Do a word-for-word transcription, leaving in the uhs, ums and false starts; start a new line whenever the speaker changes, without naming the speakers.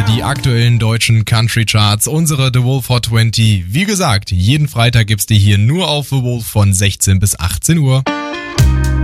die aktuellen deutschen Country Charts, unsere The Wolf Hot zwanzig. Wie gesagt, jeden Freitag gibt's die hier nur auf The Wolf von sechzehn bis achtzehn Uhr.